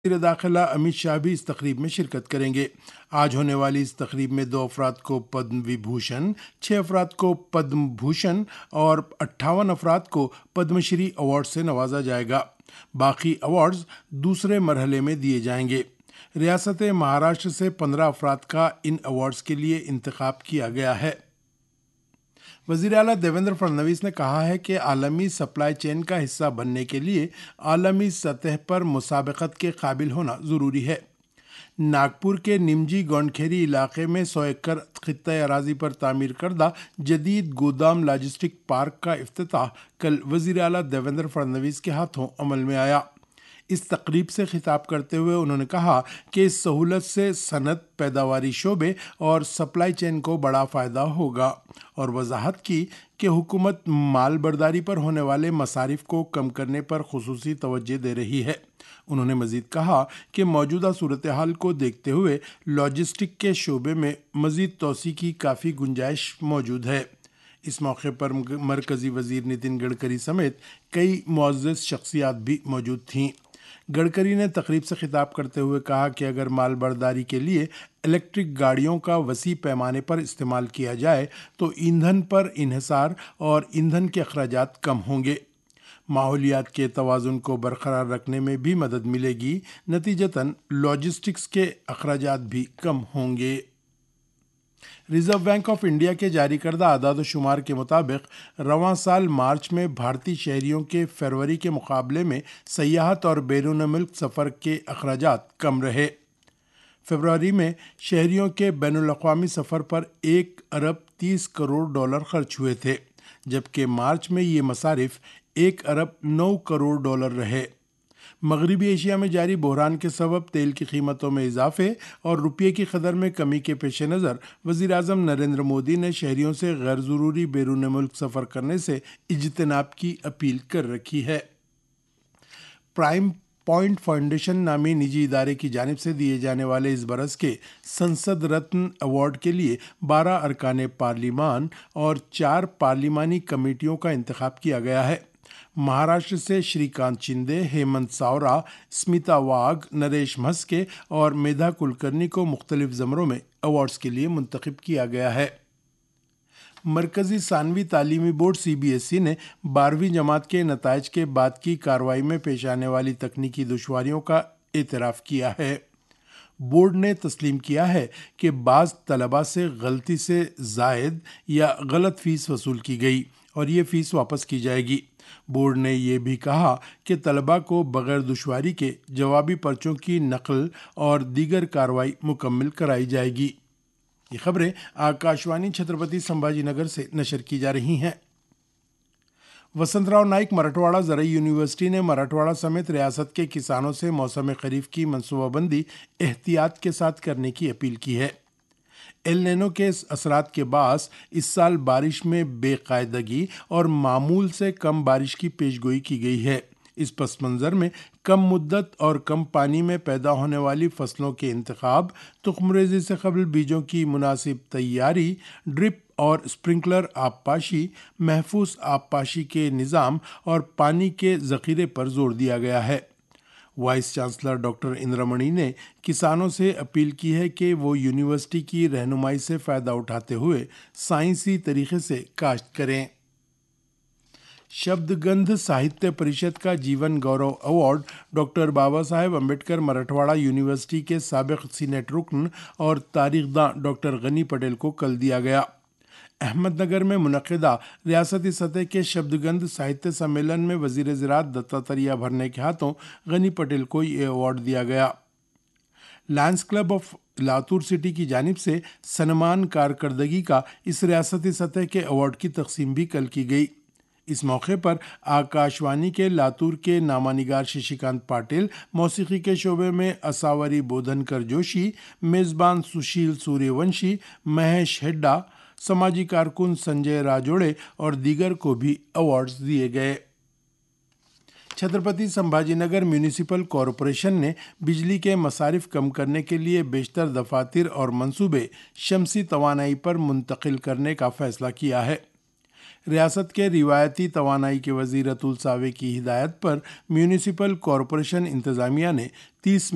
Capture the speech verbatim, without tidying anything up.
وزیر داخلہ امت شاہ بھی اس تقریب میں شرکت کریں گے۔ آج ہونے والی اس تقریب میں دو افراد کو پدم وبھوشن، چھ افراد کو پدم بھوشن اور اٹھاون افراد کو پدم شری ایوارڈ سے نوازا جائے گا۔ باقی ایوارڈز دوسرے مرحلے میں دیے جائیں گے۔ ریاست مہاراشٹر سے پندرہ افراد کا ان ایوارڈز کے لیے انتخاب کیا گیا ہے۔ وزیر اعلیٰ دیویندر فڈنویس نے کہا ہے کہ عالمی سپلائی چین کا حصہ بننے کے لیے عالمی سطح پر مسابقت کے قابل ہونا ضروری ہے۔ ناگپور کے نمجی گونڈکھیری علاقے میں سو ایکڑ خطۂ اراضی پر تعمیر کردہ جدید گودام لاجسٹک پارک کا افتتاح کل وزیر اعلیٰ دیویندر فڈنویس کے ہاتھوں عمل میں آیا۔ اس تقریب سے خطاب کرتے ہوئے انہوں نے کہا کہ اس سہولت سے صنعت، پیداواری شعبے اور سپلائی چین کو بڑا فائدہ ہوگا، اور وضاحت کی کہ حکومت مال برداری پر ہونے والے مصارف کو کم کرنے پر خصوصی توجہ دے رہی ہے۔ انہوں نے مزید کہا کہ موجودہ صورتحال کو دیکھتے ہوئے لاجسٹک کے شعبے میں مزید توسیع کی کافی گنجائش موجود ہے۔ اس موقع پر مرکزی وزیر نتن گڈکری سمیت کئی معزز شخصیات بھی موجود تھیں۔ گڈکری نے تقریب سے خطاب کرتے ہوئے کہا کہ اگر مال برداری کے لیے الیکٹرک گاڑیوں کا وسیع پیمانے پر استعمال کیا جائے تو ایندھن پر انحصار اور ایندھن کے اخراجات کم ہوں گے۔ ماحولیات کے توازن کو برقرار رکھنے میں بھی مدد ملے گی، نتیجتاً لاجسٹکس کے اخراجات بھی کم ہوں گے۔ ریزرو بینک آف انڈیا کے جاری کردہ اعداد و شمار کے مطابق رواں سال مارچ میں بھارتی شہریوں کے فروری کے مقابلے میں سیاحت اور بیرون ملک سفر کے اخراجات کم رہے۔ فروری میں شہریوں کے بین الاقوامی سفر پر ایک ارب تیس کروڑ ڈالر خرچ ہوئے تھے، جبکہ مارچ میں یہ مصارف ایک ارب نو کروڑ ڈالر رہے۔ مغربی ایشیا میں جاری بحران کے سبب تیل کی قیمتوں میں اضافے اور روپے کی قدر میں کمی کے پیش نظر وزیر اعظم نریندر مودی نے شہریوں سے غیر ضروری بیرون ملک سفر کرنے سے اجتناب کی اپیل کر رکھی ہے۔ پرائم پوائنٹ فاؤنڈیشن نامی نجی ادارے کی جانب سے دیے جانے والے اس برس کے سنسد رتن ایوارڈ کے لیے بارہ ارکان پارلیمان اور چار پارلیمانی کمیٹیوں کا انتخاب کیا گیا ہے۔ مہاراشٹر سے شری کانت شندے، ہیمنت ساورا، اسمیتا واگھ، نریش مھسکے اور میدھا کلکرنی کو مختلف زمروں میں ایوارڈز کے لیے منتخب کیا گیا ہے۔ مرکزی ثانوی تعلیمی board C B S E نے بارہویں جماعت کے نتائج کے بعد کی کارروائی میں پیش آنے والی تکنیکی دشواریوں کا اعتراف کیا ہے۔ بورڈ نے تسلیم کیا ہے کہ بعض طلباء سے غلطی سے زائد یا غلط فیس وصول کی گئی اور یہ فیس واپس کی جائے گی۔ بورڈ نے یہ بھی کہا کہ طلباء کو بغیر دشواری کے جوابی پرچوں کی نقل اور دیگر کارروائی مکمل کرائی جائے گی۔ یہ خبریں آکاشوانی چھترپتی سمبھاجی نگر سے نشر کی جا رہی ہیں۔ وسنت راؤ نائک مراٹھواڑہ زرعی یونیورسٹی نے مراٹھواڑہ سمیت ریاست کے کسانوں سے موسم خریف کی منصوبہ بندی احتیاط کے ساتھ کرنے کی اپیل کی ہے۔ ایل نینو کے اثرات کے باعث اس سال بارش میں بے قاعدگی اور معمول سے کم بارش کی پیشگوئی کی گئی ہے۔ اس پس منظر میں کم مدت اور کم پانی میں پیدا ہونے والی فصلوں کے انتخاب، تخم ریزی سے قبل بیجوں کی مناسب تیاری، ڈرپ اور اسپرنکلر آب پاشی، محفوظ آب پاشی کے نظام اور پانی کے ذخیرے پر زور دیا گیا ہے۔ وائس چانسلر ڈاکٹر اندرامنی نے کسانوں سے اپیل کی ہے کہ وہ یونیورسٹی کی رہنمائی سے فائدہ اٹھاتے ہوئے سائنسی طریقے سے کاشت کریں۔ شبد گندھ ساہتیہ پریشد کا جیون گورو ایوارڈ ڈاکٹر بابا صاحب امبیڈکر مراٹھواڑہ یونیورسٹی کے سابق سینیٹ رکن اور تاریخ داں ڈاکٹر غنی پٹیل کو کل دیا گیا۔ احمد نگر میں منعقدہ ریاستی سطح کے شبد گندھ ساہتیہ سمیلن میں وزیر زراعت دتاتریہ بھرنے کے ہاتھوں غنی پٹیل کو یہ ایوارڈ دیا گیا۔ Lines club of Latur city کی جانب سے سنمان کارکردگی کا اس ریاستی سطح کے ایوارڈ کی تقسیم بھی کل کی گئی۔ اس موقع پر آکاشوانی کے لاتور کے نامہ نگار ششی کانت پاٹل، موسیقی کے شعبے میں اساوری بودھن کر جوشی، میزبان سشیل سوریہ ونشی، مہیش ہیڈا، سماجی کارکن سنجے راجوڑے اور دیگر کو بھی ایوارڈز دیے گئے۔ چھترپتی سمبھاجی نگر میونسپل کارپوریشن نے بجلی کے مصارف کم کرنے کے لیے بیشتر دفاتر اور منصوبے شمسی توانائی پر منتقل کرنے کا فیصلہ کیا ہے۔ ریاست کے روایتی توانائی کے وزیر اتل ساوے کی ہدایت پر میونسپل کارپوریشن انتظامیہ نے تیس